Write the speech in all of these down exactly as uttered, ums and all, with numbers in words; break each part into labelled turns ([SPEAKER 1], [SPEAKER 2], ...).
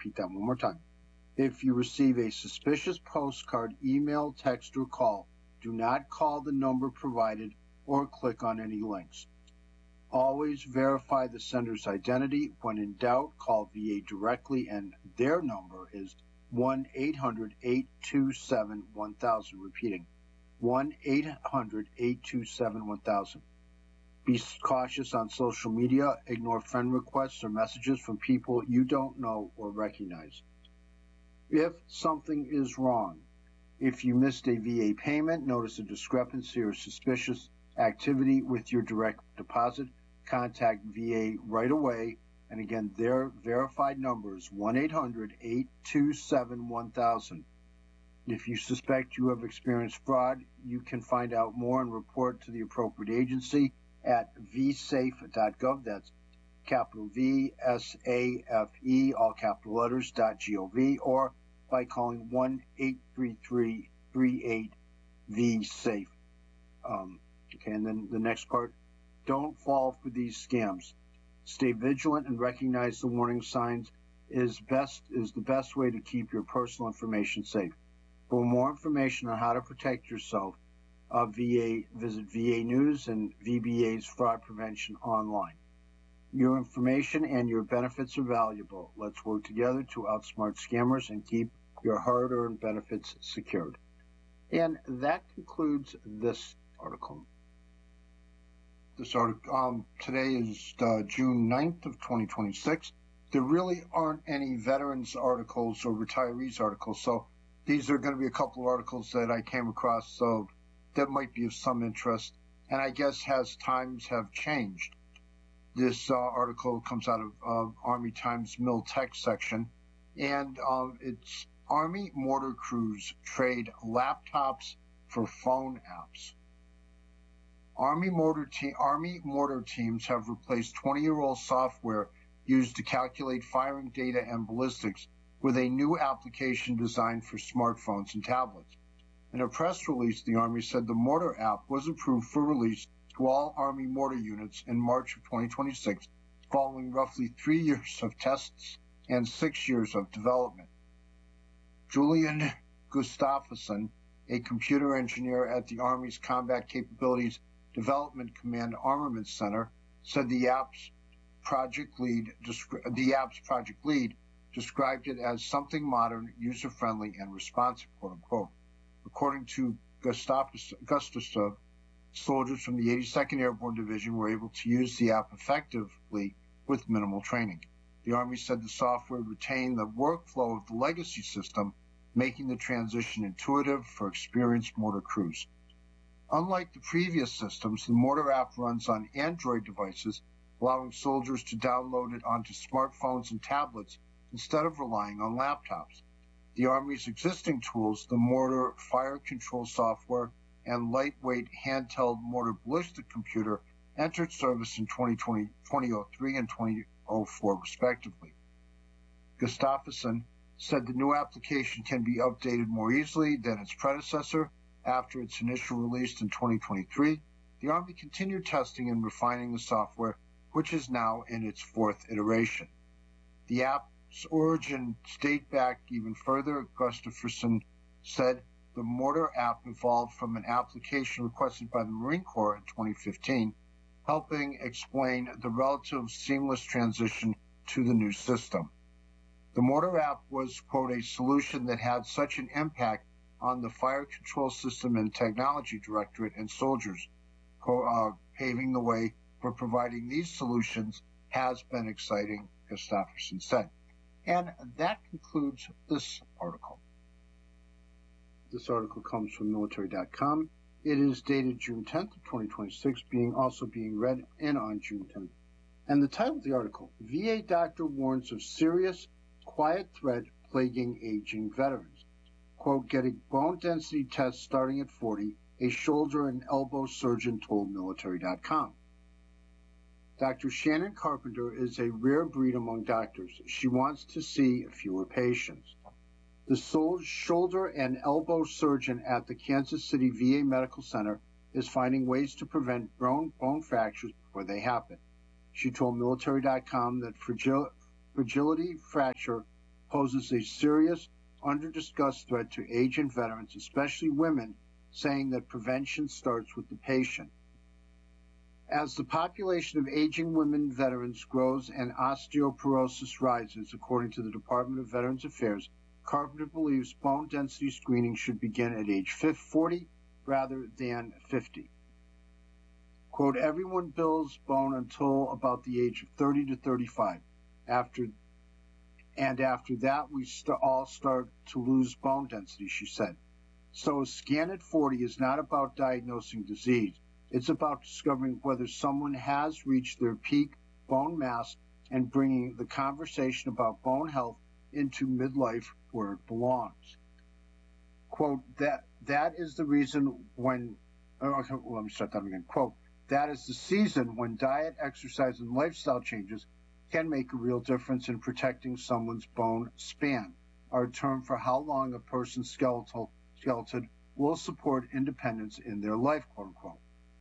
[SPEAKER 1] repeat that one more time. If you receive a suspicious postcard, email, text, or call, do not call the number provided or click on any links. Always verify the sender's identity. When in doubt, call V A directly, and their number is one eight hundred, eight two seven, one thousand. Repeating, one eight hundred, eight two seven, one thousand. Be cautious on social media. Ignore friend requests or messages from people you don't know or recognize. If something is wrong, if you missed a V A payment, notice a discrepancy or suspicious activity with your direct deposit, contact V A right away. And again, their verified number is one eight hundred, eight two seven, one thousand. If you suspect you have experienced fraud, you can find out more and report to the appropriate agency at v safe dot gov. That's capital V S A F E, all capital letters, .gov, or by calling one eight three three, three eight, V safe. Um, okay, and then the next part, don't fall for these scams. Stay vigilant and recognize the warning signs is best is the best way to keep your personal information safe. For more information on how to protect yourself, uh, V A visit V A News and V B A's Fraud Prevention Online. Your information and your benefits are valuable. Let's work together to outsmart scammers and keep your hard-earned benefits secured. And that concludes this article. This article um, today is uh, June ninth of twenty twenty-six. There really aren't any veterans articles or retirees articles, so these are going to be a couple of articles that I came across so that might be of some interest. And I guess as times have changed, this uh, article comes out of uh, Army Times Mill Tech section, and uh, it's Army mortar crews trade laptops for phone apps. Army mortar, te- Army mortar teams have replaced twenty-year-old software used to calculate firing data and ballistics with a new application designed for smartphones and tablets. In a press release, the Army said the mortar app was approved for release to all Army mortar units in March of twenty twenty-six, following roughly three years of tests and six years of development. Julian Gustafsson, a computer engineer at the Army's Combat Capabilities Development Command Armament Center, said the app's project lead, the app's project lead described it as something modern, user-friendly, and responsive, quote-unquote. According to Gustafsson, soldiers from the eighty-second Airborne Division were able to use the app effectively with minimal training. The Army said the software retained the workflow of the legacy system, making the transition intuitive for experienced mortar crews. Unlike the previous systems, the mortar app runs on Android devices, allowing soldiers to download it onto smartphones and tablets instead of relying on laptops. The Army's existing tools, the mortar fire control software and lightweight handheld mortar ballistic computer, entered service in twenty twenty, twenty oh three and twenty oh four, respectively. Gustafsson said the new application can be updated more easily than its predecessor. After its initial release in twenty twenty-three, the Army continued testing and refining the software, which is now in its fourth iteration. The app's origin date back even further. Gustafsson said the mortar app evolved from an application requested by the Marine Corps in twenty fifteen, helping explain the relative seamless transition to the new system. The mortar app was, quote, a solution that had such an impact on the Fire Control System and Technology Directorate and soldiers, uh, paving the way for providing these solutions has been exciting, Gustafsson said. And that concludes this article. This article comes from military dot com. It is dated June tenth of twenty twenty-six, being also being read in on June tenth. And the title of the article, V A Doctor Warns of Serious Quiet Threat Plaguing Aging Veterans. Quote, getting bone density tests starting at forty, a shoulder and elbow surgeon told military dot com. Doctor Shannon Carpenter is a rare breed among doctors. She wants to see fewer patients. The shoulder and elbow surgeon at the Kansas City V A Medical Center is finding ways to prevent bone, bone fractures before they happen. She told military dot com that fragil, fragility fracture poses a serious, under-discussed threat to aging veterans, especially women, saying that prevention starts with the patient. As the population of aging women veterans grows and osteoporosis rises, according to the Department of Veterans Affairs, Carpenter believes bone density screening should begin at age forty rather than fifty. Quote, everyone builds bone until about the age of thirty to thirty-five. After, and after that, we st- all start to lose bone density, she said. So a scan at forty is not about diagnosing disease. It's about discovering whether someone has reached their peak bone mass and bringing the conversation about bone health into midlife where it belongs. Quote, that, that is the reason when, oh, okay, well, let me start that again. Quote, that is the season when diet, exercise, and lifestyle changes can make a real difference in protecting someone's bone span, our term for how long a person's skeletal, skeleton will support independence in their life, quote unquote.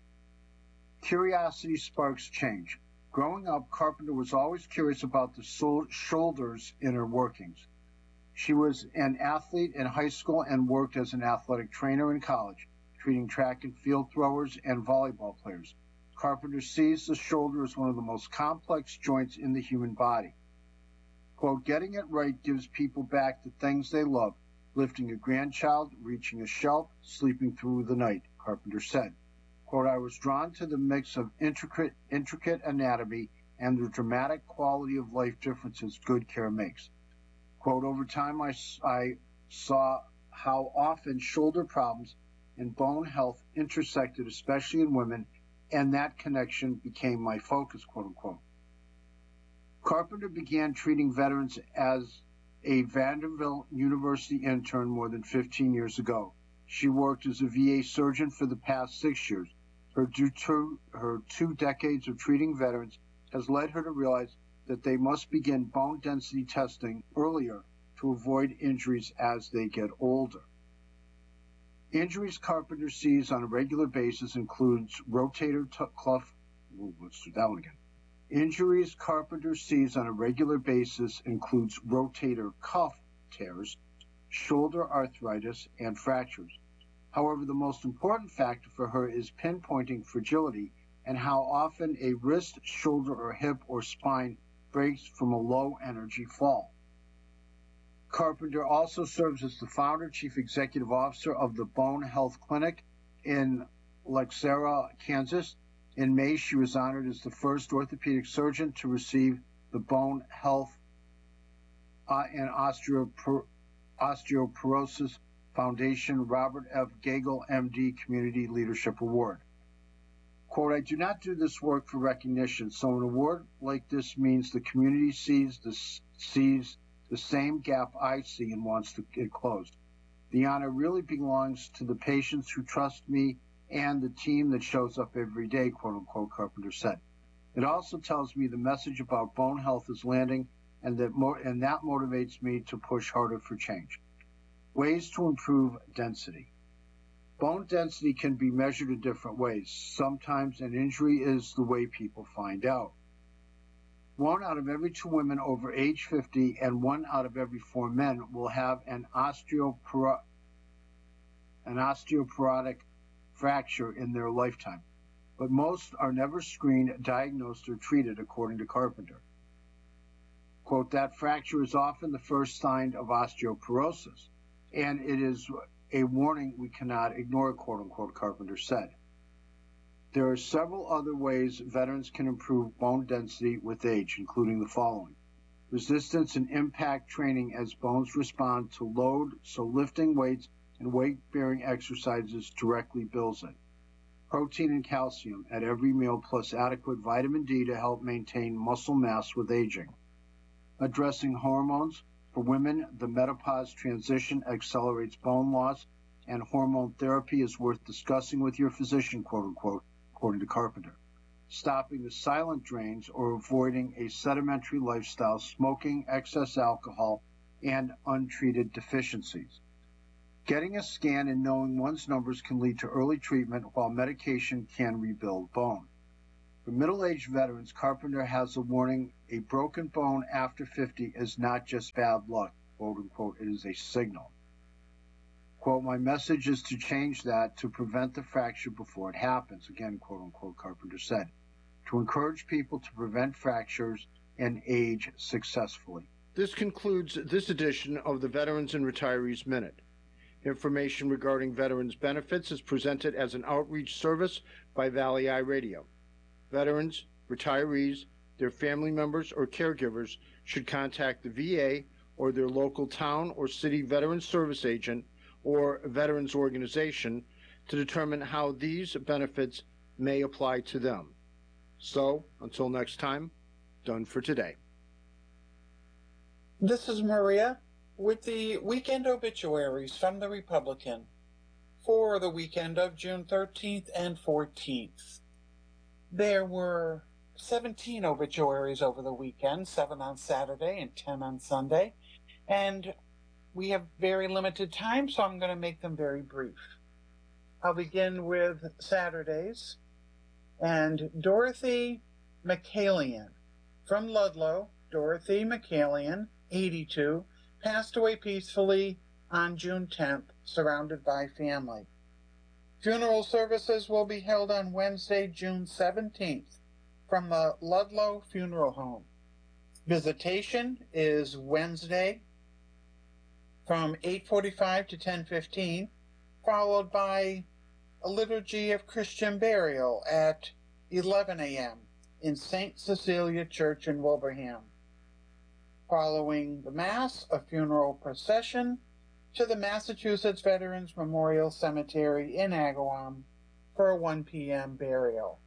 [SPEAKER 1] Curiosity sparks change. Growing up, Carpenter was always curious about the so- shoulder's inner workings. She was an athlete in high school and worked as an athletic trainer in college, treating track and field throwers and volleyball players. Carpenter sees the shoulder as one of the most complex joints in the human body. Quote, getting it right gives people back the things they love, lifting a grandchild, reaching a shelf, sleeping through the night, Carpenter said. Quote, I was drawn to the mix of intricate, intricate anatomy and the dramatic quality of life differences good care makes. Quote, over time I, I saw how often shoulder problems and bone health intersected, especially in women, and that connection became my focus, quote unquote. Carpenter began treating veterans as a Vanderbilt University intern more than fifteen years ago. She worked as a V A surgeon for the past six years. Her two, her two decades of treating veterans has led her to realize that they must begin bone density testing earlier to avoid injuries as they get older. Injuries Carpenter sees on a regular basis includes rotator t- cuff. Ooh, let's do that one again. Injuries Carpenter sees on a regular basis includes rotator cuff tears, shoulder arthritis, and fractures. However, the most important factor for her is pinpointing fragility and how often a wrist, shoulder, or hip or spine breaks from a low-energy fall. Carpenter also serves as the founder, chief executive officer of the Bone Health Clinic in Lexera, Kansas. In May, she was honored as the first orthopedic surgeon to receive the Bone Health uh, and Osteopor- Osteoporosis Foundation Robert F. Gagel, M D, Community Leadership Award. Quote, I do not do this work for recognition, so an award like this means the community sees the, sees the same gap I see and wants to get closed. The honor really belongs to the patients who trust me and the team that shows up every day, quote unquote, Carpenter said. It also tells me the message about bone health is landing, and that, mo- and that motivates me to push harder for change. Ways to improve density. Bone density can be measured in different ways. Sometimes an injury is the way people find out. One out of every two women over age fifty and one out of every four men will have an, osteopor- an osteoporotic fracture in their lifetime, but most are never screened, diagnosed, or treated, according to Carpenter. Quote, that fracture is often the first sign of osteoporosis, and it is a warning we cannot ignore, quote unquote, Carpenter said. There are several other ways veterans can improve bone density with age, including the following. Resistance and impact training as bones respond to load, so lifting weights and weight-bearing exercises directly builds it. Protein and calcium at every meal plus adequate vitamin D to help maintain muscle mass with aging. Addressing hormones. For women, the menopause transition accelerates bone loss, and hormone therapy is worth discussing with your physician, quote unquote, according to Carpenter. Stopping the silent drains or avoiding a sedimentary lifestyle, smoking, excess alcohol, and untreated deficiencies. Getting a scan and knowing one's numbers can lead to early treatment, while medication can rebuild bone. For middle-aged veterans, Carpenter has a warning: a broken bone after fifty is not just bad luck, quote unquote, it is a signal. Quote, my message is to change that, to prevent the fracture before it happens, again, quote unquote, Carpenter said, to encourage people to prevent fractures and age successfully.
[SPEAKER 2] This concludes this edition of the Veterans and Retirees Minute. Information regarding veterans benefits is presented as an outreach service by Valley Eye Radio. Veterans, retirees, their family members, or caregivers should contact the V A or their local town or city veterans service agent or veterans organization to determine how these benefits may apply to them. So, until next time, done for today.
[SPEAKER 3] This is Maria with the weekend obituaries from the Republican for the weekend of June thirteenth and fourteenth. There were seventeen obituaries over the weekend, seven on Saturday and ten on Sunday, and we have very limited time, so I'm going to make them very brief. I'll begin with Saturdays, and Dorothy McCallion from Ludlow. Dorothy McCallion, eighty-two, passed away peacefully on June tenth, surrounded by family. Funeral services will be held on Wednesday, June seventeenth, from the Ludlow Funeral Home. Visitation is Wednesday from eight forty-five to ten fifteen, followed by a liturgy of Christian burial at eleven a.m. in Saint Cecilia Church in Wilbraham. Following the Mass, a funeral procession to the Massachusetts Veterans Memorial Cemetery in Agawam for a one p.m. burial.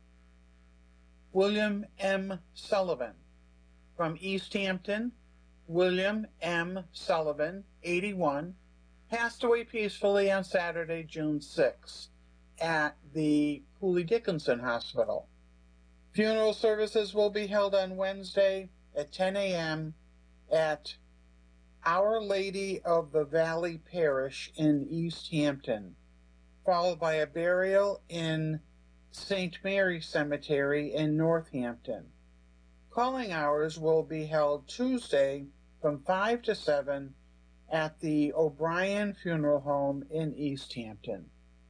[SPEAKER 3] William M. Sullivan from East Hampton. William M. Sullivan, eighty-one, passed away peacefully on Saturday, June sixth, at the Cooley Dickinson Hospital. Funeral services will be held on Wednesday at ten a.m. at Our Lady of the Valley Parish in East Hampton, followed by a burial in Saint Mary Cemetery in Northampton. Calling hours will be held Tuesday from five to seven at the O'Brien Funeral Home in East Hampton.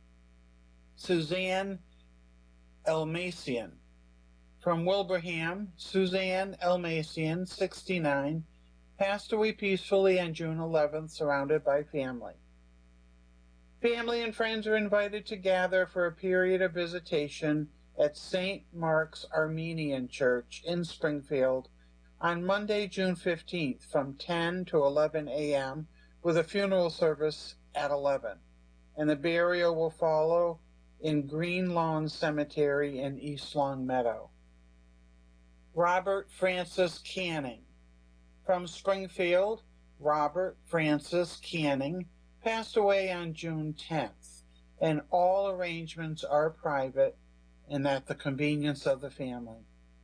[SPEAKER 3] Suzanne Elmasian from Wilbraham. Suzanne Elmasian, sixty-nine, passed away peacefully on June eleventh, surrounded by family. Family and friends are invited to gather for a period of visitation at Saint Mark's Armenian Church in Springfield on Monday, June fifteenth, from ten to eleven a.m., with a funeral service at eleven, and the burial will follow in Green Lawn Cemetery in East Long Meadow. Robert Francis Canning from Springfield. Robert Francis Canning passed away on June tenth, and all arrangements are private and at the convenience of the family.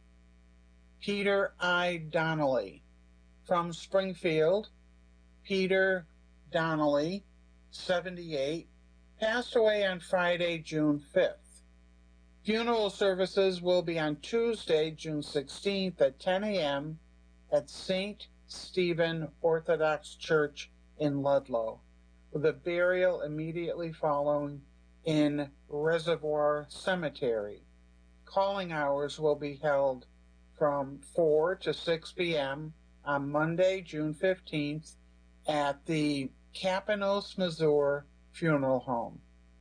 [SPEAKER 3] Peter I. Donnelly from Springfield. Peter Donnelly, seventy-eight, passed away on Friday, June fifth. Funeral services will be on Tuesday, June sixteenth at ten a.m. at Saint Stephen Orthodox Church in Ludlow, with a burial immediately following in Reservoir Cemetery. Calling hours will be held from four to six p.m. on Monday, June fifteenth at the Capanos, Missouri Funeral Home.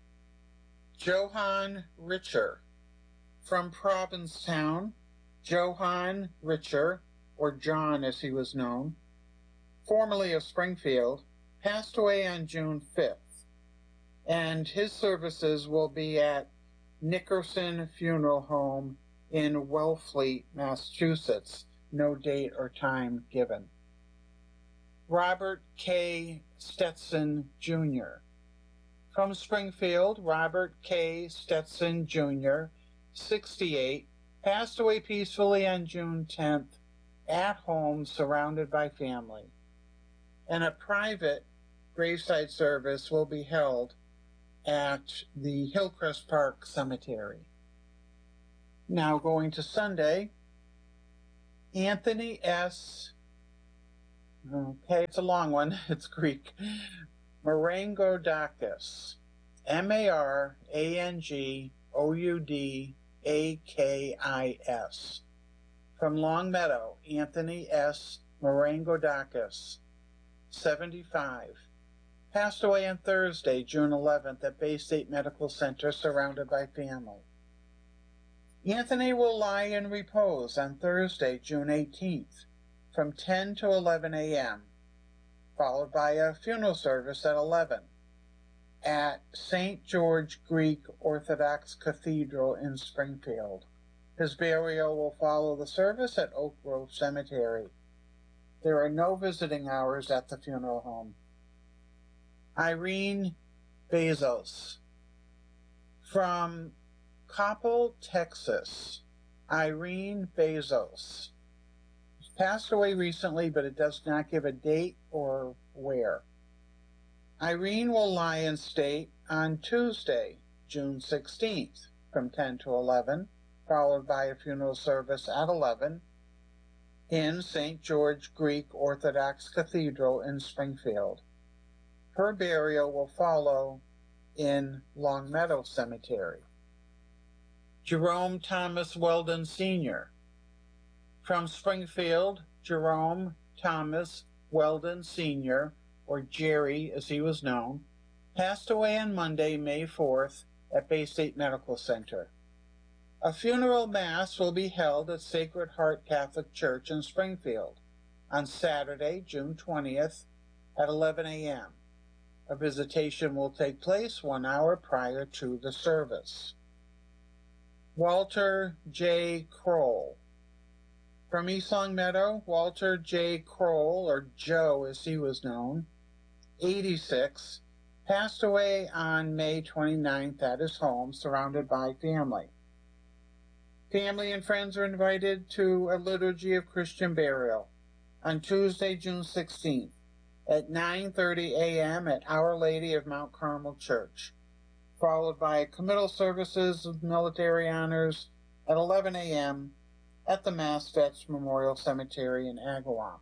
[SPEAKER 3] Johann Richer from Provincetown. Johann Richer, or John as he was known, formerly of Springfield, passed away on June fifth, and his services will be at Nickerson Funeral Home in Wellfleet, Massachusetts. No date or time given. Robert K. Stetson, Junior From Springfield, Robert K. Stetson, Junior, sixty-eight, passed away peacefully on June tenth, at home, surrounded by family. And a private graveside service will be held at the Hillcrest Park Cemetery. Now going to Sunday, Anthony S. Okay, it's a long one. It's Greek. Marangodakis. M A R A N G O U D A K I S. From Longmeadow, Anthony S. Marangodakis, seventy-five. Passed away on Thursday, June eleventh, at Bay State Medical Center, surrounded by family. Anthony will lie in repose on Thursday, June eighteenth, from ten to eleven a m, followed by a funeral service at eleven at Saint George Greek Orthodox Cathedral in Springfield. His burial will follow the service at Oak Grove Cemetery. There are no visiting hours at the funeral home. Irene Bezos. From Coppell, Texas, Irene Bezos. Passed away recently, but it does not give a date or where. Irene will lie in state on Tuesday, June sixteenth, from ten to eleven, followed by a funeral service at eleven in Saint George Greek Orthodox Cathedral in Springfield. Her burial will follow in Longmeadow Cemetery. Jerome Thomas Weldon, Senior From Springfield, Jerome Thomas Weldon, Senior, or Jerry as he was known, passed away on Monday, May fourth, at Bay State Medical Center. A funeral mass will be held at Sacred Heart Catholic Church in Springfield on Saturday, June twentieth, at eleven a m A visitation will take place one hour prior to the service. Walter J. Kroll. From East Longmeadow, Walter J. Kroll, or Joe as he was known, eighty-six, passed away on May twenty-ninth at his home, surrounded by family. Family and friends are invited to a liturgy of Christian burial on Tuesday, June sixteenth, at nine thirty a m at Our Lady of Mount Carmel Church, followed by committal services of military honors at eleven a m at the Mass Vets Memorial Cemetery in Agawam.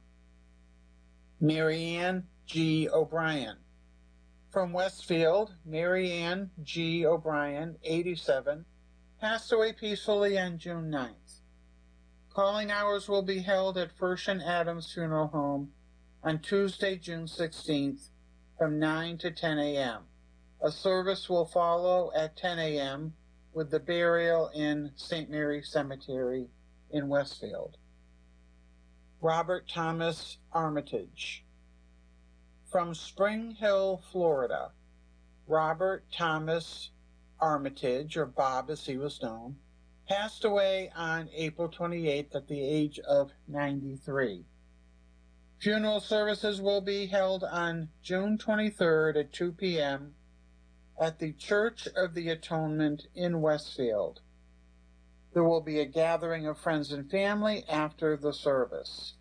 [SPEAKER 3] Mary Ann G. O'Brien. From Westfield, Mary Ann G. O'Brien, eighty-seven, passed away peacefully on June ninth. Calling hours will be held at First and Adams Funeral Home on Tuesday, June sixteenth, from nine to ten a m A service will follow at ten a m with the burial in Saint Mary Cemetery in Westfield. Robert Thomas Armitage. From Spring Hill, Florida, Robert Thomas Armitage, or Bob as he was known, passed away on April twenty-eighth at the age of ninety-three. Funeral services will be held on June twenty-third at two p m at the Church of the Atonement in Westfield. There will be a gathering of friends and family after the service.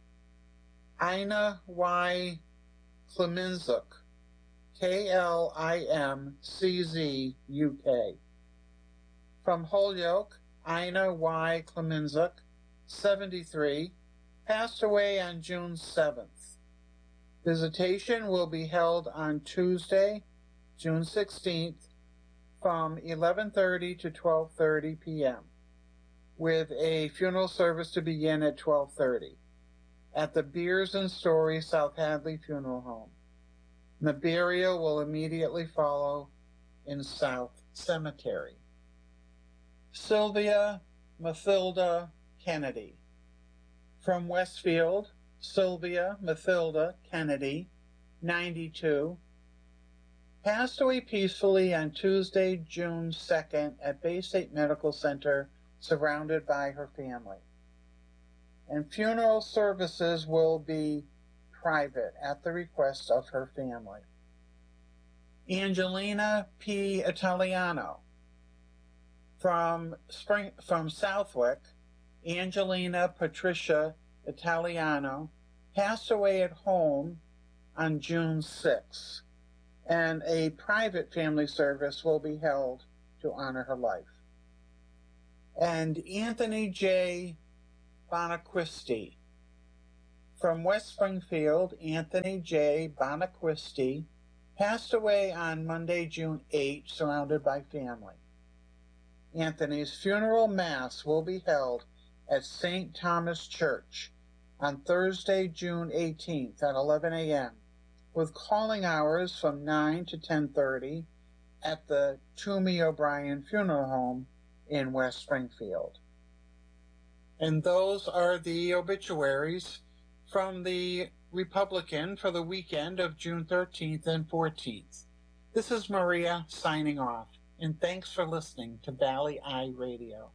[SPEAKER 3] Ina Y. Kliminczuk, K L I M C Z, U K. From Holyoke, Ina Y. Kliminczuk, seventy-three, passed away on June seventh. Visitation will be held on Tuesday, June sixteenth, from eleven thirty to twelve thirty p m, with a funeral service to begin at twelve thirty at the Beers and Story South Hadley Funeral Home. The burial will immediately follow in South Cemetery. Sylvia Mathilda Kennedy. From Westfield, Sylvia Mathilda Kennedy, ninety-two, passed away peacefully on Tuesday, June second at Bay State Medical Center, surrounded by her family. And funeral services will be private at the request of her family. Angelina P. Italiano. From Spring, from Southwick, Angelina Patricia Italiano passed away at home on June sixth, and a private family service will be held to honor her life. and Anthony J. Bonaquisti. From West Springfield, Anthony J. Bonaquisti passed away on Monday, June eighth, surrounded by family. Anthony's funeral mass will be held at Saint Thomas Church on Thursday, June eighteenth at eleven a.m., with calling hours from nine to ten thirty at the Toomey O'Brien Funeral Home in West Springfield. And those are the obituaries from the Republican for the weekend of June thirteenth and fourteenth. This is Maria signing off, and thanks for listening to Valley Eye Radio.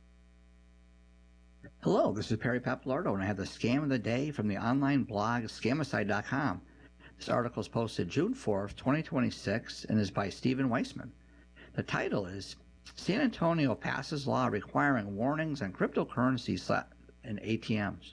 [SPEAKER 4] Hello, this is Perry Pappalardo, and I have the Scam of the Day from the online blog Scamicide dot com. This article is posted June fourth, twenty twenty-six, and is by Stephen Weissman. The title is San Antonio Passes Law Requiring Warnings on Cryptocurrencies and A T Ms.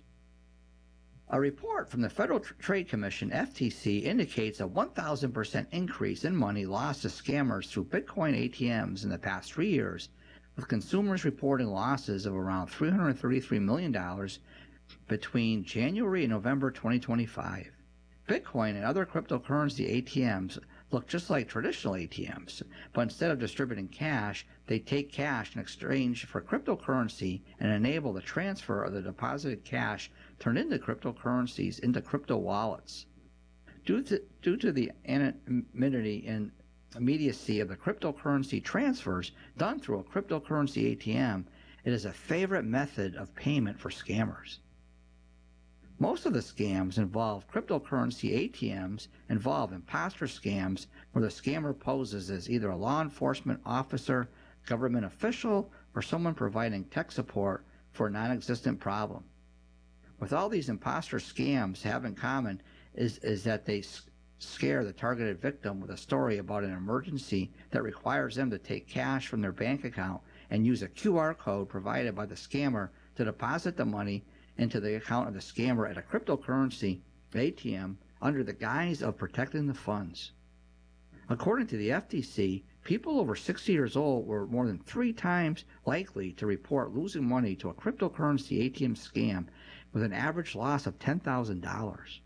[SPEAKER 4] A report from the Federal Trade Commission, F T C, indicates a one thousand percent increase in money lost to scammers through Bitcoin A T Ms in the past three years, with consumers reporting losses of around three hundred thirty-three million dollars between January and November twenty twenty-five. Bitcoin and other cryptocurrency A T Ms look just like traditional A T Ms, but instead of distributing cash, they take cash in exchange for cryptocurrency and enable the transfer of the deposited cash turned into cryptocurrencies into crypto wallets. Due to, due to the anonymity and immediacy of the cryptocurrency transfers done through a cryptocurrency A T M, it is a favorite method of payment for scammers. Most of the scams involve cryptocurrency A T Ms involve imposter scams where the scammer poses as either a law enforcement officer, government official, or someone providing tech support for a non-existent problem. What all these imposter scams have in common is, is that they scare the targeted victim with a story about an emergency that requires them to take cash from their bank account and use a Q R code provided by the scammer to deposit the money into the account of the scammer at a cryptocurrency A T M under the guise of protecting the funds. According to the F T C, people over sixty years old were more than three times likely to report losing money to a cryptocurrency A T M scam with an average loss of ten thousand dollars.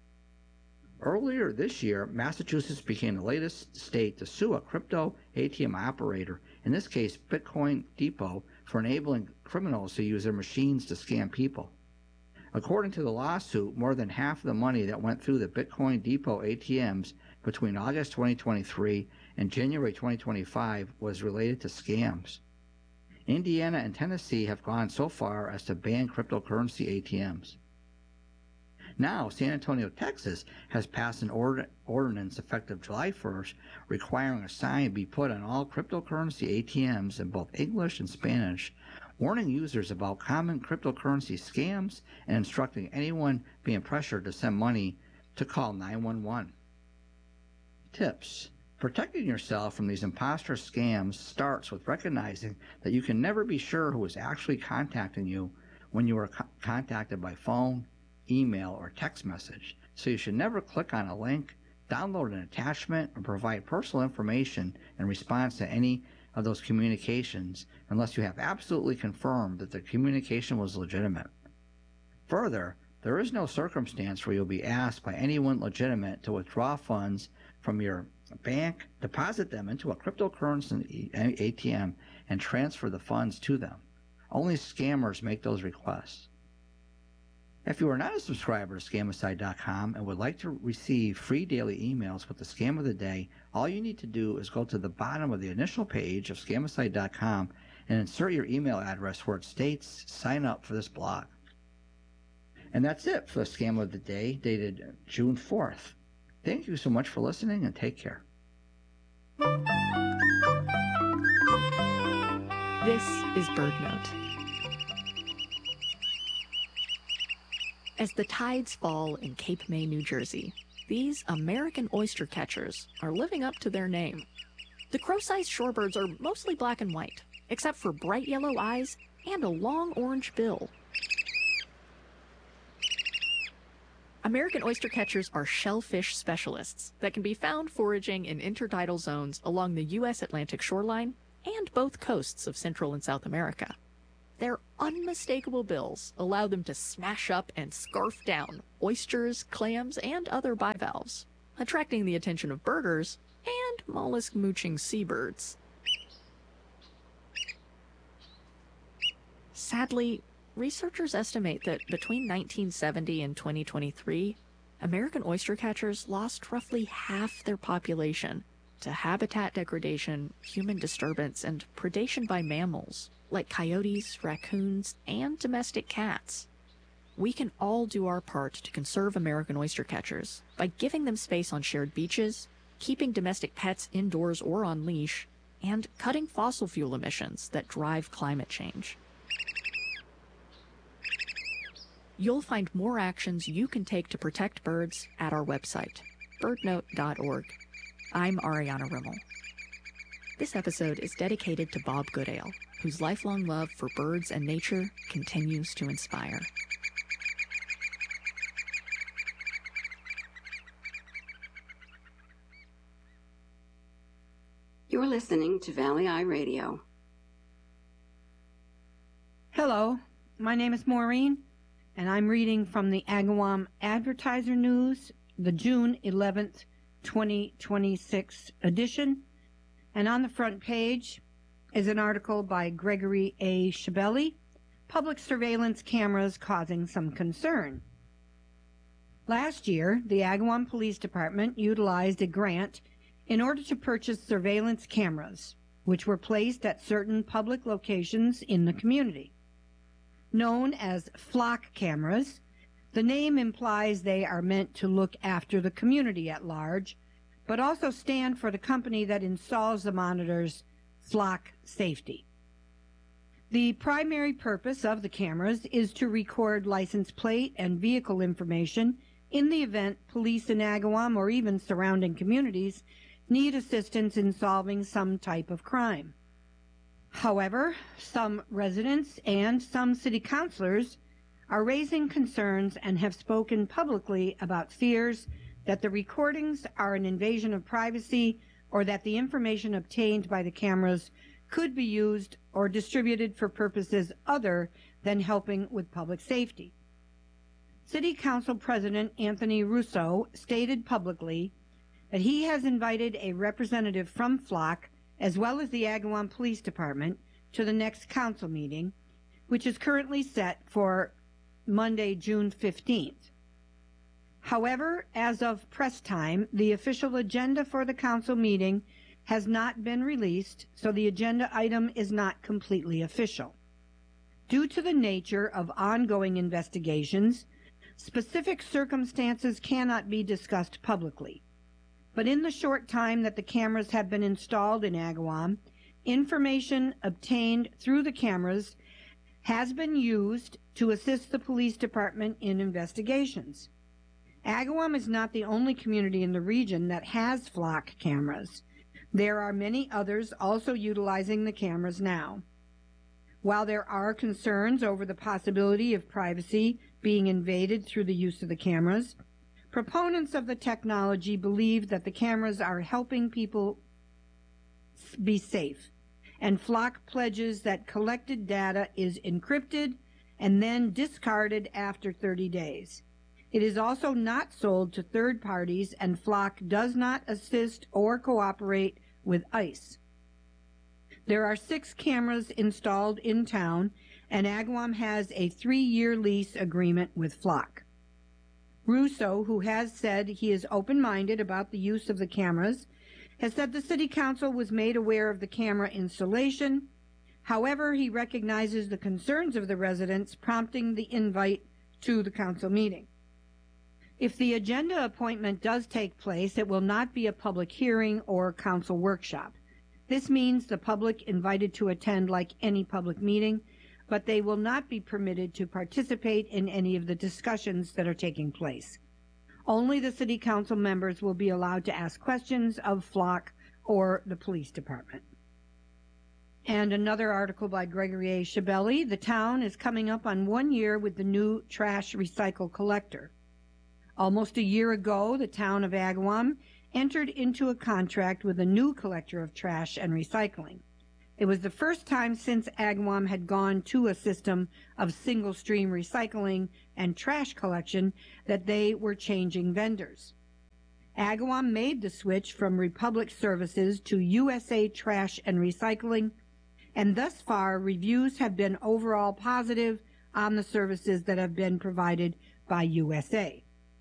[SPEAKER 4] Earlier this year, Massachusetts became the latest state to sue a crypto A T M operator, in this case Bitcoin Depot, for enabling criminals to use their machines to scam people. According to the lawsuit, more than half of the money that went through the Bitcoin Depot A T Ms between August twenty twenty-three and January twenty twenty-five was related to scams. Indiana and Tennessee have gone so far as to ban cryptocurrency A T Ms. Now, San Antonio, Texas has passed an ord- ordinance effective July first requiring a sign be put on all cryptocurrency A T Ms in both English and Spanish, warning users about common cryptocurrency scams and instructing anyone being pressured to send money to call nine one one. Tips. Protecting yourself from these imposter scams starts with recognizing that you can never be sure who is actually contacting you when you are co- contacted by phone, email, or text message, so you should never click on a link, download an attachment, or provide personal information in response to any of those communications unless you have absolutely confirmed that the communication was legitimate. Further, there is no circumstance where you'll be asked by anyone legitimate to withdraw funds from your bank, deposit them into a cryptocurrency A T M, and transfer the funds to them. Only scammers make those requests. If you are not a subscriber to Scamicide dot com and would like to receive free daily emails with the Scam of the Day, all you need to do is go to the bottom of the initial page of Scamicide dot com and insert your email address where it states sign up for this blog. And that's it for the Scam of the Day, dated June fourth. Thank you so much for listening, and take care.
[SPEAKER 5] This is BirdNote. As the tides fall in Cape May, New Jersey, these American oyster catchers are living up to their name. The crow-sized shorebirds are mostly black and white, except for bright yellow eyes and a long orange bill. American oyster catchers are shellfish specialists that can be found foraging in intertidal zones along the U S Atlantic shoreline and both coasts of Central and South America. Their unmistakable bills allow them to smash up and scarf down oysters, clams, and other bivalves, attracting the attention of birders and mollusk-mooching seabirds. Sadly, researchers estimate that between nineteen seventy and twenty twenty-three, American oyster catchers lost roughly half their population to habitat degradation, human disturbance, and predation by mammals like coyotes, raccoons, and domestic cats. We can all do our part to conserve American oyster catchers by giving them space on shared beaches, keeping domestic pets indoors or on leash, and cutting fossil fuel emissions that drive climate change. You'll find more actions you can take to protect birds at our website, bird note dot org. I'm Ariana Rimmel. This episode is dedicated to Bob Goodale, whose lifelong love for birds and nature continues to inspire.
[SPEAKER 6] You're listening to Valley Eye Radio.
[SPEAKER 7] Hello, my name is Maureen, and I'm reading from the Agawam Advertiser News, the June eleventh, twenty twenty-six edition. And on the front page is an article by Gregory A. Shabeli, Public Surveillance Cameras Causing Some Concern. Last year, the Agawam Police Department utilized a grant in order to purchase surveillance cameras, which were placed at certain public locations in the community. Known as flock cameras, the name implies they are meant to look after the community at large, but also stand for the company that installs the monitors, Flock Safety. The primary purpose of the cameras is to record license plate and vehicle information in the event police in Agawam or even surrounding communities need assistance in solving some type of crime. However, some residents and some city councilors are raising concerns and have spoken publicly about fears that the recordings are an invasion of privacy or that the information obtained by the cameras could be used or distributed for purposes other than helping with public safety. City Council President Anthony Russo stated publicly that he has invited a representative from Flock as well as the Agawam Police Department to the next council meeting, which is currently set for Monday, June fifteenth. However, as of press time, the official agenda for the council meeting has not been released, so the agenda item is not completely official. Due to the nature of ongoing investigations, specific circumstances cannot be discussed publicly. But in the short time that the cameras have been installed in Agawam, information obtained through the cameras has been used to assist the police department in investigations. Agawam is not the only community in the region that has flock cameras. There are many others also utilizing the cameras now. While there are concerns over the possibility of privacy being invaded through the use of the cameras, proponents of the technology believe that the cameras are helping people be safe, and Flock pledges that collected data is encrypted and then discarded after thirty days. It is also not sold to third parties, and Flock does not assist or cooperate with ICE. There are six cameras installed in town, and Agawam has a three-year lease agreement with Flock. Russo, who has said he is open-minded about the use of the cameras, has said the City Council was made aware of the camera installation. However, he recognizes the concerns of the residents, prompting the invite to the council meeting. If the agenda appointment does take place, it will not be a public hearing or council workshop. This means the public invited to attend like any public meeting, but they will not be permitted to participate in any of the discussions that are taking place. Only the city council members will be allowed to ask questions of Flock or the police department. And another article by Gregory A. Shabeli, the town is coming up on one year with the new trash recycle collector. Almost a year ago, the town of Agawam entered into a contract with a new collector of trash and recycling. It was the first time since Agawam had gone to a system of single-stream recycling and trash collection that they were changing vendors. Agawam made the switch from Republic Services to U S A Trash and Recycling, and thus far reviews have been overall positive on the services that have been provided by U S A.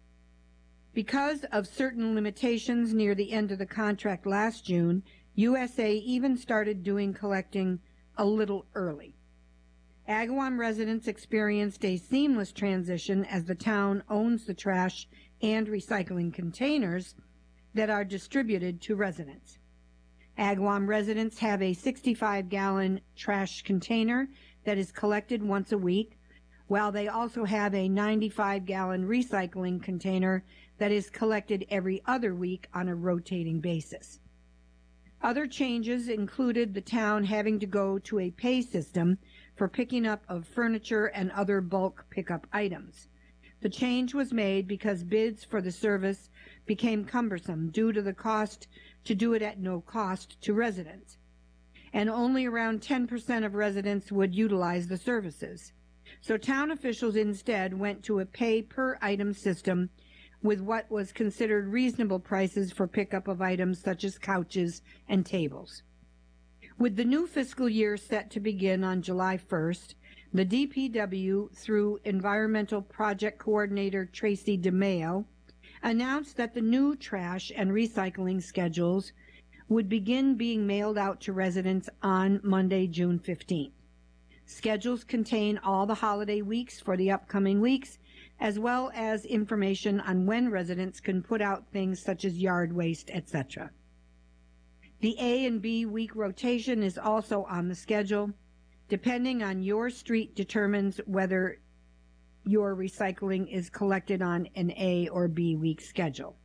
[SPEAKER 7] Because of certain limitations near the end of the contract last June, U S A even started doing collecting a little early. Agawam residents experienced a seamless transition as the town owns the trash and recycling containers that are distributed to residents. Agawam residents have a sixty-five gallon trash container that is collected once a week, while they also have a ninety-five gallon recycling container that is collected every other week on a rotating basis. Other changes included the town having to go to a pay system for picking up of furniture and other bulk pickup items. The change was made because bids for the service became cumbersome due to the cost to do it at no cost to residents, and only around ten percent of residents would utilize the services. So town officials instead went to a pay-per-item system with what was considered reasonable prices for pickup of items such as couches and tables. With the new fiscal year set to begin on July first, the D P W, through Environmental Project Coordinator Tracy DeMayo, announced that the new trash and recycling schedules would begin being mailed out to residents on Monday, June fifteenth. Schedules contain all the holiday weeks for the upcoming weeks, as well as information on when residents can put out things such as yard waste, et cetera. The A and B week rotation is also on the schedule. Depending on your street determines whether your recycling is collected on an A or B week schedule.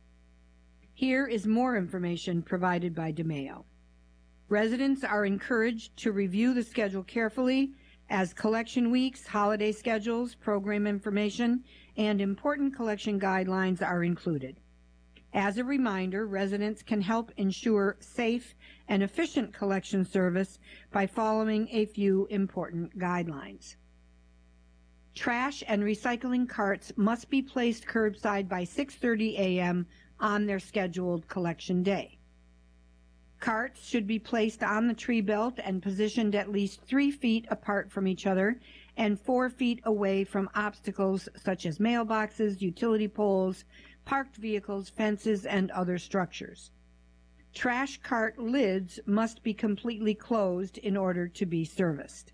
[SPEAKER 7] Here is more information provided by DeMayo. Residents are encouraged to review the schedule carefully, as collection weeks, holiday schedules, program information, and important collection guidelines are included. As a reminder, residents can help ensure safe and efficient collection service by following a few important guidelines. Trash and recycling carts must be placed curbside by six thirty a m on their scheduled collection day. Carts should be placed on the tree belt and positioned at least three feet apart from each other and four feet away from obstacles such as mailboxes, utility poles, parked vehicles, fences, and other structures. Trash cart lids must be completely closed in order to be serviced.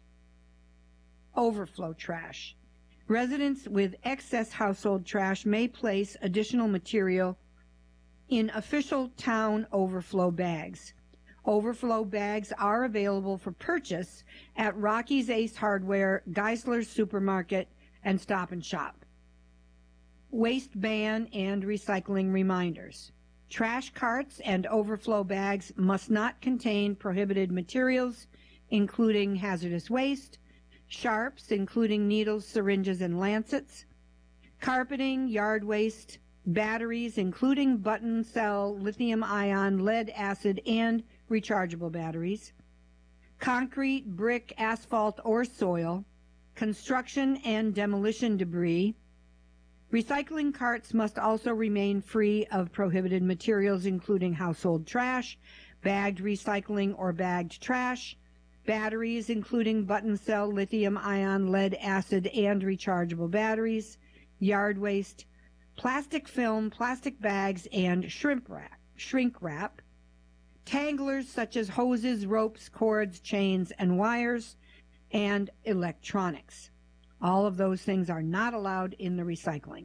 [SPEAKER 7] Overflow trash. Residents with excess household trash may place additional material in official town overflow bags. Overflow bags are available for purchase at Rocky's Ace Hardware, Geisler's Supermarket, and Stop and Shop. Waste ban and recycling reminders. Trash carts and overflow bags must not contain prohibited materials, including hazardous waste, sharps, including needles, syringes, and lancets, carpeting, yard waste, batteries, including button cell, lithium-ion, lead acid, and rechargeable batteries, concrete, brick, asphalt, or soil, construction and demolition debris. Recycling carts must also remain free of prohibited materials, including household trash, bagged recycling or bagged trash, batteries, including button cell, lithium-ion, lead acid, and rechargeable batteries, yard waste, plastic film, plastic bags, and shrimp wrap, shrink wrap, tanglers such as hoses, ropes, cords, chains, and wires, and electronics. All of those things are not allowed in the recycling.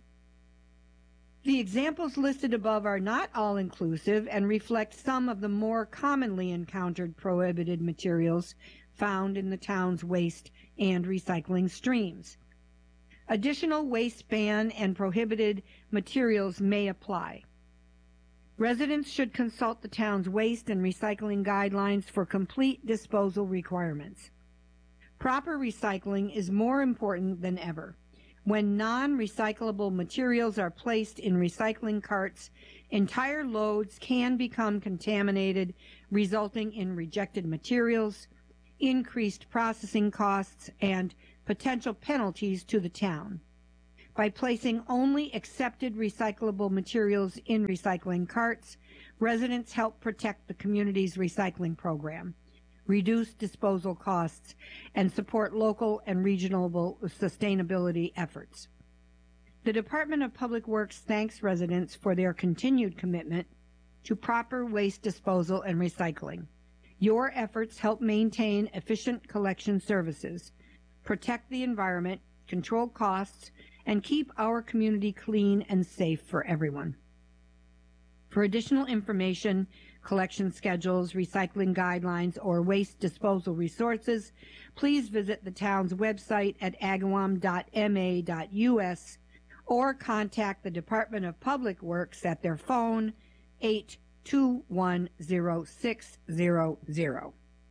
[SPEAKER 7] The examples listed above are not all-inclusive and reflect some of the more commonly encountered prohibited materials found in the town's waste and recycling streams. Additional waste ban and prohibited materials may apply. Residents should consult the town's waste and recycling guidelines for complete disposal requirements. Proper recycling is more important than ever. When non-recyclable materials are placed in recycling carts, entire loads can become contaminated, resulting in rejected materials, increased processing costs, and potential penalties to the town. By placing only accepted recyclable materials in recycling carts, residents help protect the community's recycling program, reduce disposal costs, and support local and regional sustainability efforts. The Department of Public Works thanks residents for their continued commitment to proper waste disposal and recycling. Your efforts help maintain efficient collection services, protect the environment, control costs, and keep our community clean and safe for everyone. For additional information, collection schedules, recycling guidelines, or waste disposal resources, please visit the town's website at agawam dot m a dot u s or contact the Department of Public Works at their phone eight two one zero six zero zero.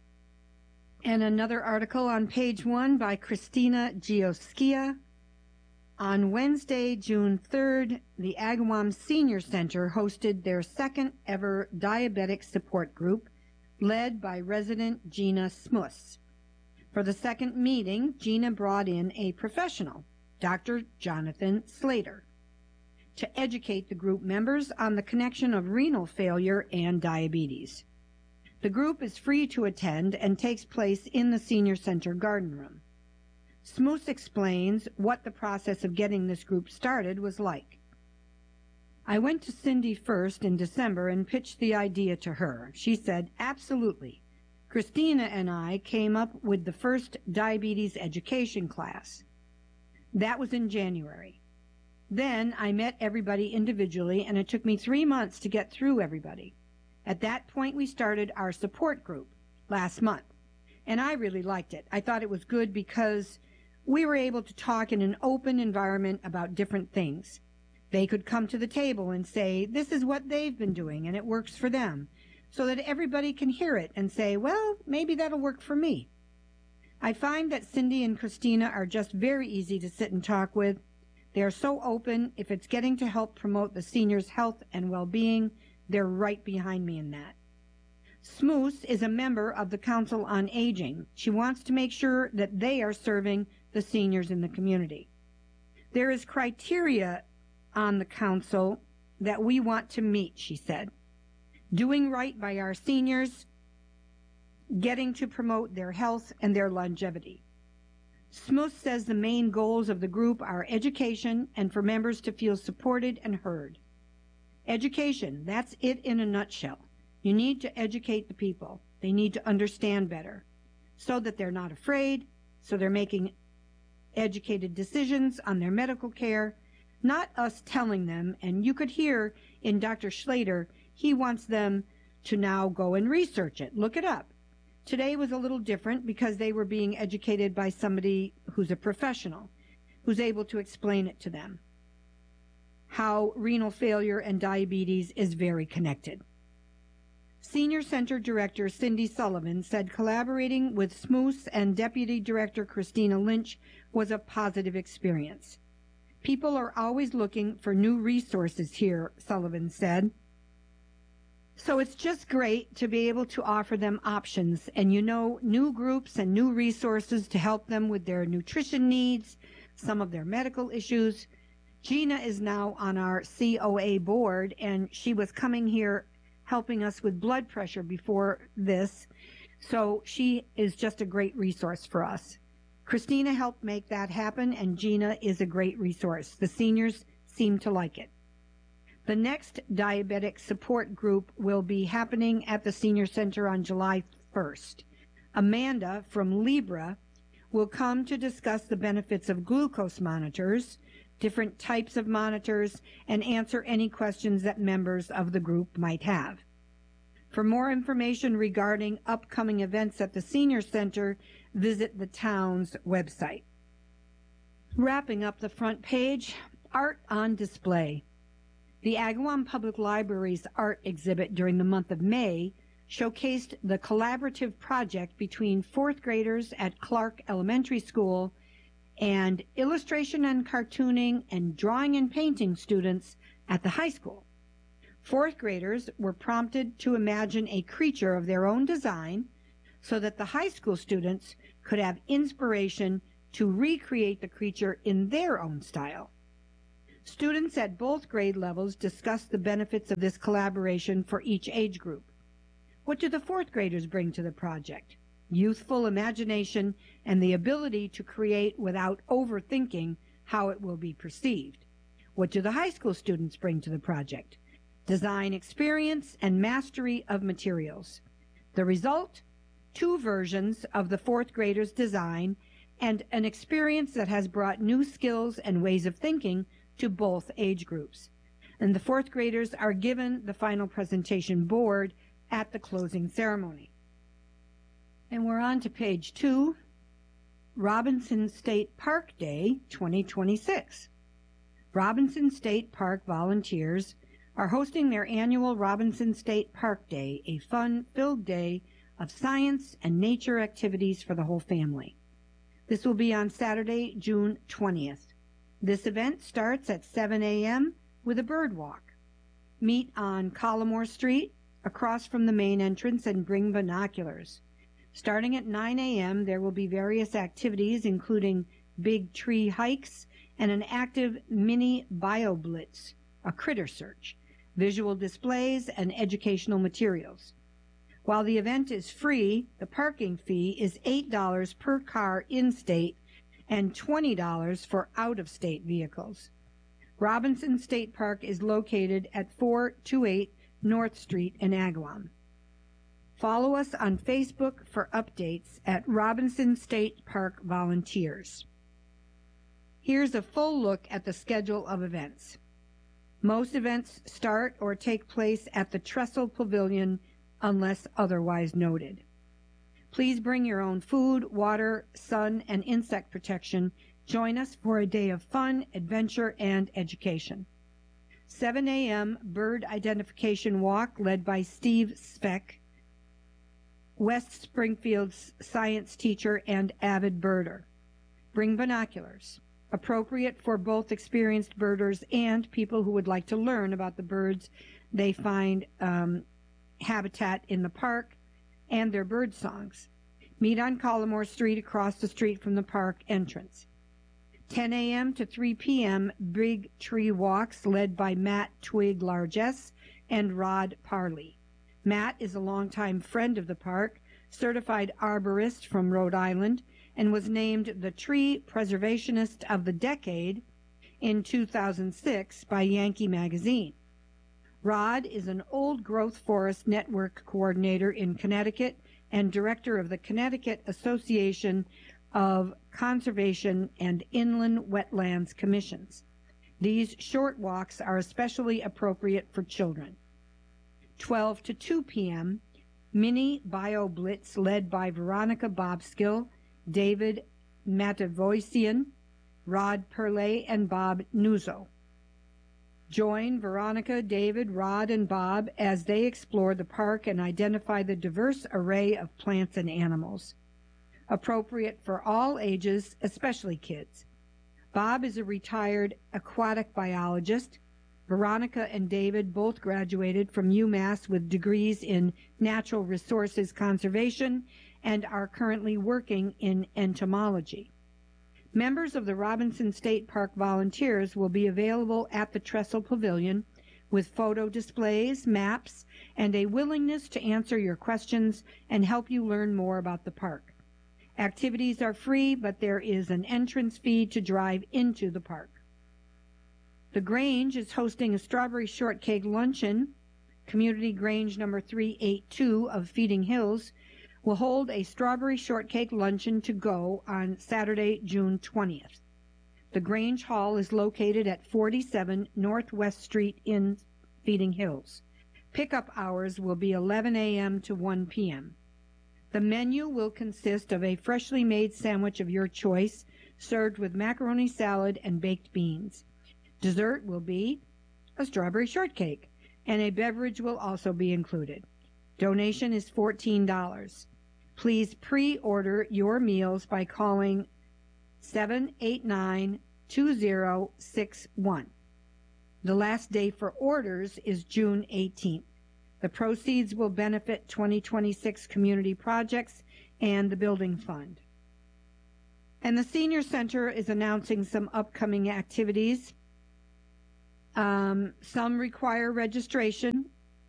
[SPEAKER 7] And another article on page one by Christina Gioskia. On Wednesday, June third, the Agawam Senior Center hosted their second ever diabetic support group, led by resident Gina Smuss. For the second meeting, Gina brought in a professional, Doctor Jonathan Slater, to educate the group members on the connection of renal failure and diabetes. The group is free to attend and takes place in the Senior Center garden room. Smoose explains what the process of getting this group started was like. I went to Cindy first in December and pitched the idea to her. She said, absolutely. Christina and I came up with the first diabetes education class. That was in January. Then I met everybody individually, and it took me three months to get through everybody. At that point, we started our support group last month, and I really liked it. I thought it was good because we were able to talk in an open environment about different things. They could come to the table and say, this is what they've been doing, and it works for them, so that everybody can hear it and say, well, maybe that'll work for me. I find that Cindy and Christina are just very easy to sit and talk with. They are so open. If it's getting to help promote the seniors' health and well-being, they're right behind me in that. Smoose is a member of the Council on Aging. She wants to make sure that they are serving the seniors in the community. There is criteria on the council that we want to meet, she said. Doing right by our seniors, getting to promote their health and their longevity. Smoose says the main goals of the group are education and for members to feel supported and heard. Education, that's it in a nutshell. You need to educate the people. They need to understand better so that they're not afraid, so they're making educated decisions on their medical care, not us telling them. And you could hear in Doctor Slater, he wants them to now go and research it, look it up. Today was a little different because they were being educated by somebody who's a professional, who's able to explain it to them, how renal failure and diabetes is very connected. Senior Center Director Cindy Sullivan said collaborating with Smoose and Deputy Director Christina Lynch was a positive experience. People are always looking for new resources here, Sullivan said. So it's just great to be able to offer them options and, you know, new groups and new resources to help them with their nutrition needs, some of their medical issues. Gina is now on our C O A board, and she was coming here helping us with blood pressure before this, so she is just a great resource for us. Christina helped make that happen, and Gina is a great resource. The seniors seem to like it. The next diabetic support group will be happening at the Senior Center on July first. Amanda from Libra will come to discuss the benefits of glucose monitors, different types of monitors, and answer any questions that members of the group might have. For more information regarding upcoming events at the Senior Center, visit the town's website. Wrapping up the front page, art on display. The Agawam Public Library's art exhibit during the month of May showcased the collaborative project between fourth graders at Clark Elementary School and illustration and cartooning and drawing and painting students at the high school. Fourth graders were prompted to imagine a creature of their own design so that the high school students could have inspiration to recreate the creature in their own style. Students at both grade levels discussed the benefits of this collaboration for each age group. What do the fourth graders bring to the project? Youthful imagination and the ability to create without overthinking how it will be perceived. What do the high school students bring to the project? Design experience and mastery of materials. The result? Two versions of the fourth graders' design and an experience that has brought new skills and ways of thinking to both age groups. And the fourth graders are given the final presentation board at the closing ceremony. And we're on to page two, Robinson State Park Day twenty twenty-six. Robinson State Park volunteers are hosting their annual Robinson State Park Day, a fun-filled day of science and nature activities for the whole family. This will be on Saturday, June twentieth. This event starts at seven a m with a bird walk. Meet on Collimore Street, across from the main entrance, and bring binoculars. Starting at nine a m, there will be various activities, including big tree hikes and an active mini BioBlitz, a critter search, visual displays, and educational materials. While the event is free, the parking fee is eight dollars per car in-state and twenty dollars for out-of-state vehicles. Robinson State Park is located at four twenty-eight North Street in Agawam. Follow us on Facebook for updates at Robinson State Park Volunteers. Here's a full look at the schedule of events. Most events start or take place at the Trestle Pavilion unless otherwise noted. Please bring your own food, water, sun, and insect protection. Join us for a day of fun, adventure, and education. seven a m bird identification walk led by Steve Speck, West Springfield's science teacher and avid birder. Bring binoculars, appropriate for both experienced birders and people who would like to learn about the birds they find um, habitat in the park and their bird songs. Meet on Collimore Street across the street from the park entrance. ten a m to three p m big tree walks led by Matt Twig Largess and Rod Parley. Matt is a longtime friend of the park, certified arborist from Rhode Island, and was named the Tree Preservationist of the Decade in two thousand six by Yankee Magazine. Rod is an old growth forest network coordinator in Connecticut and director of the Connecticut Association of Conservation and Inland Wetlands Commissions. These short walks are especially appropriate for children. twelve to two p m, Mini BioBlitz led by Veronica Bobskill, David Matavoisian, Rod Perley, and Bob Nuzzo. Join Veronica, David, Rod, and Bob as they explore the park and identify the diverse array of plants and animals. Appropriate for all ages, especially kids. Bob is a retired aquatic biologist. Veronica and David both graduated from UMass with degrees in natural resources conservation and are currently working in entomology. Members of the Robinson State Park volunteers will be available at the Trestle Pavilion with photo displays, maps, and a willingness to answer your questions and help you learn more about the park. Activities are free, but there is an entrance fee to drive into the park. The Grange is hosting a strawberry shortcake luncheon. Community Grange number three eighty-two of Feeding Hills will hold a strawberry shortcake luncheon to go on Saturday, June twentieth. The Grange Hall is located at forty-seven Northwest Street in Feeding Hills. Pickup hours will be eleven a m to one p m The menu will consist of a freshly made sandwich of your choice, served with macaroni salad and baked beans. Dessert will be a strawberry shortcake, and a beverage will also be included. Donation is fourteen dollars. Please pre-order your meals by calling seven eight nine, two zero six one. The last day for orders is June eighteenth. The proceeds will benefit twenty twenty-six community projects and the building fund. And the Senior Center is announcing some upcoming activities. Um, some require registration.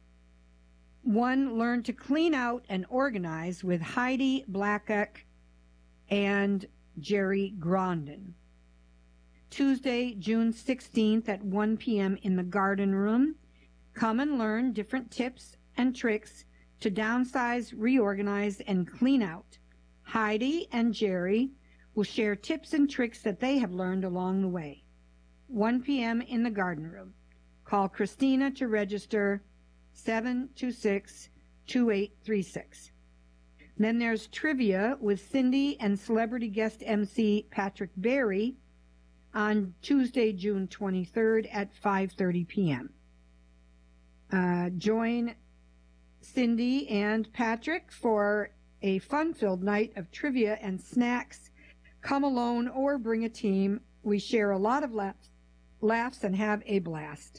[SPEAKER 7] One, learn to clean out and organize with Heidi Blackock and Jerry Grondin. Tuesday, June sixteenth at one p.m. in the Garden Room. Come and learn different tips and tricks to downsize, reorganize, and clean out. Heidi and Jerry will share tips and tricks that they have learned along the way. one p.m. in the Garden Room. Call Christina to register, seven two six, two eight three six. Then there's trivia with Cindy and celebrity guest M C Patrick Berry on Tuesday, June twenty-third at five thirty p.m. Uh, join Cindy and Patrick for a fun-filled night of trivia and snacks. Come alone or bring a team. We share a lot of laughs, laughs and have a blast.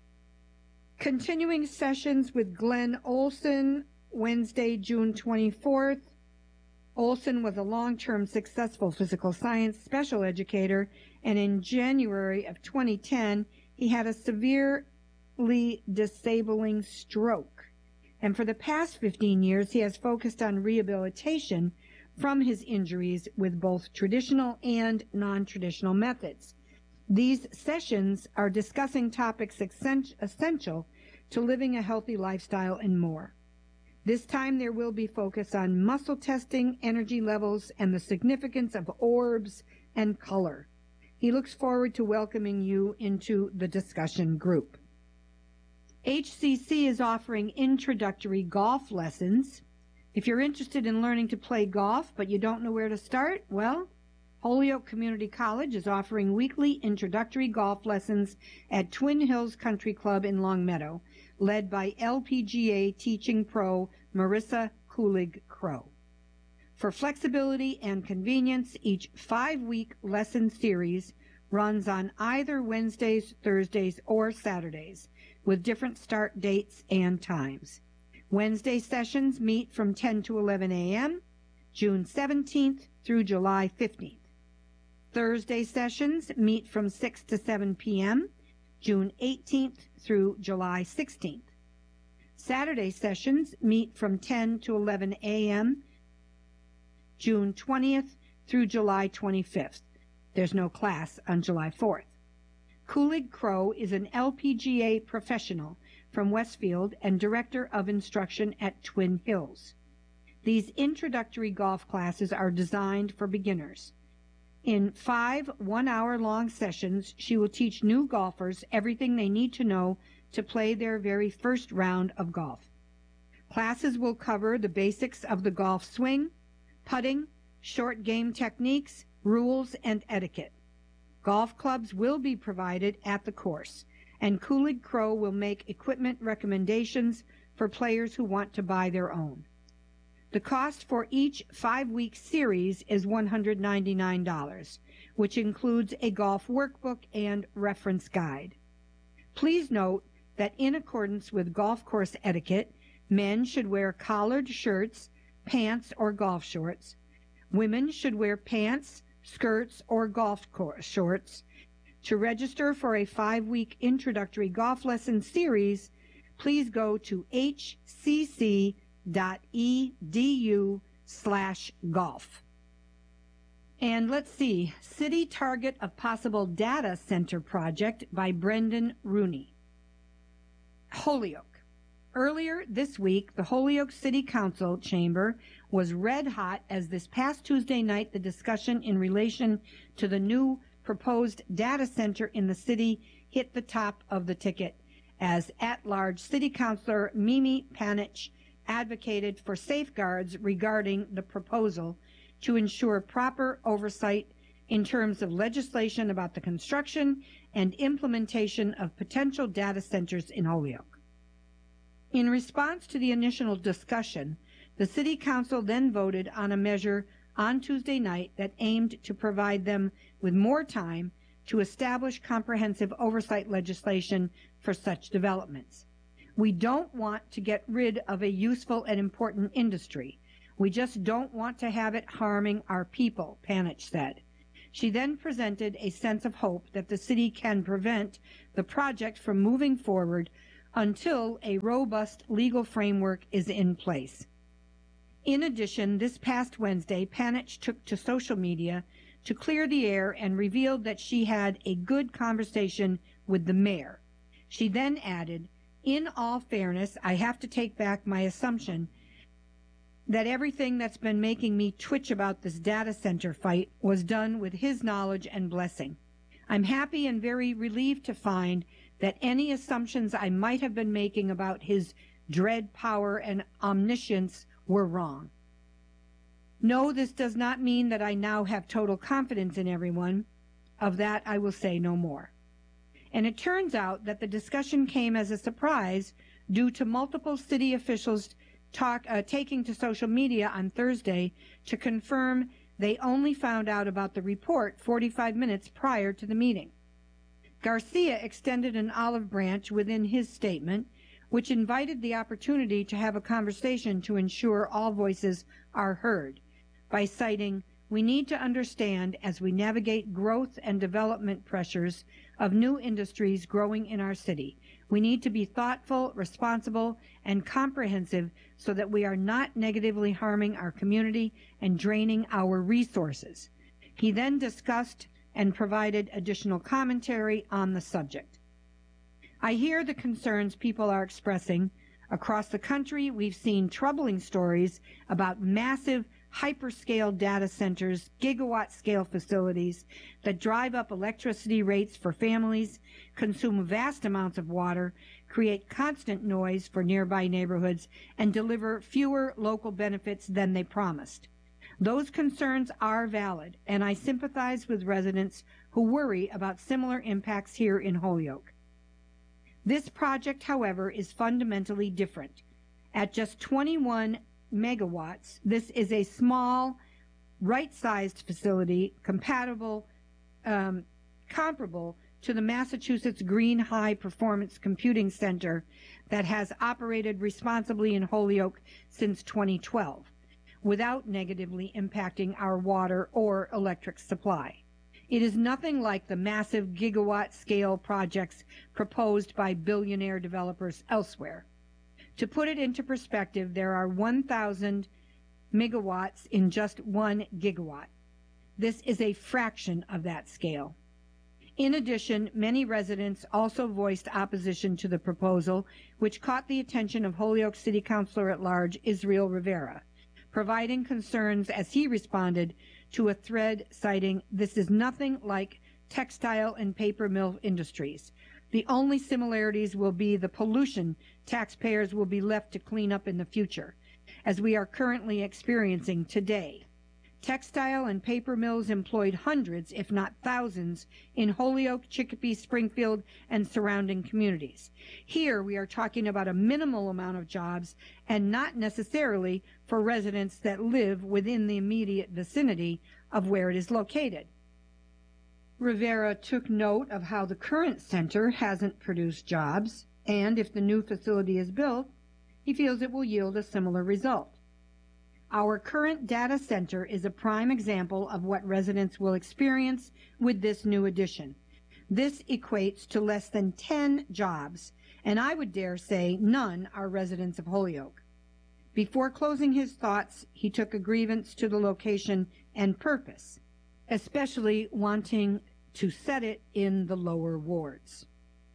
[SPEAKER 7] Continuing sessions with Glenn Olson, Wednesday, June twenty-fourth. Olson was a long-term successful physical science special educator, and in January of twenty ten, he had a severely disabling stroke. And for the past fifteen years, he has focused on rehabilitation from his injuries with both traditional and non-traditional methods. These sessions are discussing topics essential to living a healthy lifestyle and more. This time there will be focus on muscle testing, energy levels, and the significance of orbs and color. He looks forward to welcoming you into the discussion group. H C C is offering introductory golf lessons. If you're interested in learning to play golf but you don't know where to start, well, Holyoke Community College is offering weekly introductory golf lessons at Twin Hills Country Club in Longmeadow, led by L P G A teaching pro Marissa Kulig-Crow. For flexibility and convenience, each five-week lesson series runs on either Wednesdays, Thursdays, or Saturdays, with different start dates and times. Wednesday sessions meet from ten to eleven a.m., June seventeenth through July fifteenth. Thursday sessions meet from six to seven p.m., June eighteenth through July sixteenth. Saturday sessions meet from ten to eleven a.m., June twentieth through July twenty-fifth. There's no class on July fourth. Kulig-Crow is an L P G A professional from Westfield and Director of Instruction at Twin Hills. These introductory golf classes are designed for beginners. In five one-hour-long sessions, she will teach new golfers everything they need to know to play their very first round of golf. Classes will cover the basics of the golf swing, putting, short game techniques, rules, and etiquette. Golf clubs will be provided at the course, and Kulig-Crow will make equipment recommendations for players who want to buy their own. The cost for each five-week series is one hundred ninety-nine dollars, which includes a golf workbook and reference guide. Please note that in accordance with golf course etiquette, men should wear collared shirts, pants, or golf shorts. Women should wear pants, skirts, or golf shorts. To register for a five-week introductory golf lesson series, please go to hcc.edu slash golf. And let's see, City Target of Possible Data Center Project by Brendan Rooney. Holyoke. Earlier this week, the Holyoke City Council chamber was red hot as this past Tuesday night the discussion in relation to the new proposed data center in the city hit the top of the ticket as at-large City Councilor Mimi Panich advocated for safeguards regarding the proposal to ensure proper oversight in terms of legislation about the construction and implementation of potential data centers in Holyoke. In response to the initial discussion, the City Council then voted on a measure on Tuesday night that aimed to provide them with more time to establish comprehensive oversight legislation for such developments. We don't want to get rid of a useful and important industry. We just don't want to have it harming our people, Panitch said. She then presented a sense of hope that the city can prevent the project from moving forward until a robust legal framework is in place. In addition, this past Wednesday, Panitch took to social media to clear the air and revealed that she had a good conversation with the mayor. She then added, "In all fairness, I have to take back my assumption that everything that's been making me twitch about this data center fight was done with his knowledge and blessing. I'm happy and very relieved to find that any assumptions I might have been making about his dread power and omniscience were wrong. No, this does not mean that I now have total confidence in everyone. Of that I will say no more." And it turns out that the discussion came as a surprise due to multiple city officials talk, uh, taking to social media on Thursday to confirm they only found out about the report forty-five minutes prior to the meeting. Garcia extended an olive branch within his statement, which invited the opportunity to have a conversation to ensure all voices are heard, by citing, "We need to understand as we navigate growth and development pressures of new industries growing in our city. We need to be thoughtful, responsible, and comprehensive so that we are not negatively harming our community and draining our resources." He then discussed and provided additional commentary on the subject. I hear the concerns people are expressing. Across the country, we've seen troubling stories about massive hyperscale data centers, gigawatt-scale facilities that drive up electricity rates for families, consume vast amounts of water, create constant noise for nearby neighborhoods, and deliver fewer local benefits than they promised. Those concerns are valid, and I sympathize with residents who worry about similar impacts here in Holyoke. This project, however, is fundamentally different. At just twenty-one megawatts, this is a small, right-sized facility compatible, um, comparable to the Massachusetts Green High Performance Computing Center that has operated responsibly in Holyoke since twenty twelve, without negatively impacting our water or electric supply. It is nothing like the massive gigawatt-scale projects proposed by billionaire developers elsewhere. To put it into perspective, there are one thousand megawatts in just one gigawatt. This is a fraction of that scale. In addition, many residents also voiced opposition to the proposal, which caught the attention of Holyoke City Councilor at Large Israel Rivera, providing concerns as he responded to a thread citing, "This is nothing like textile and paper mill industries. The only similarities will be the pollution taxpayers will be left to clean up in the future, as we are currently experiencing today. Textile and paper mills employed hundreds, if not thousands, in Holyoke, Chicopee, Springfield, and surrounding communities. Here we are talking about a minimal amount of jobs and not necessarily for residents that live within the immediate vicinity of where it is located." Rivera took note of how the current center hasn't produced jobs, and if the new facility is built, he feels it will yield a similar result. Our current data center is a prime example of what residents will experience with this new addition. This equates to less than ten jobs, and I would dare say none are residents of Holyoke. Before closing his thoughts, he took a grievance to the location and purpose, especially wanting to set it in the lower wards.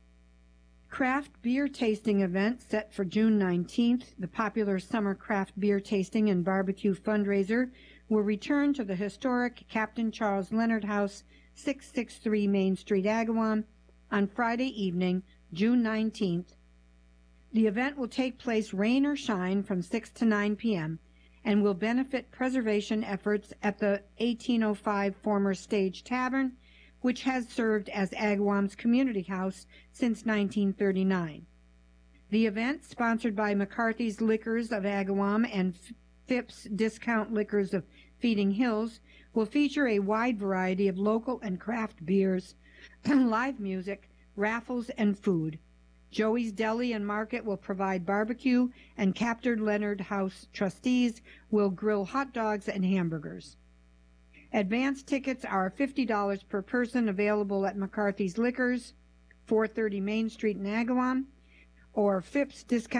[SPEAKER 7] Craft beer tasting event set for June nineteenth, the popular summer craft beer tasting and barbecue fundraiser, will return to the historic Captain Charles Leonard House, six sixty-three Main Street, Agawam, on Friday evening, June nineteenth. The event will take place rain or shine from six to nine p m and will benefit preservation efforts at the eighteen oh five former Stage Tavern, which has served as Agawam's community house since nineteen thirty-nine. The event, sponsored by McCarthy's Liquors of Agawam and Phipps Discount Liquors of Feeding Hills will feature a wide variety of local and craft beers, live music, raffles, and food. Joey's Deli and Market will provide barbecue, and Captain Leonard House trustees will grill hot dogs and hamburgers. Advance tickets are fifty dollars per person, available at McCarthy's Liquors, four thirty Main Street in Agawam, or Phipps Discount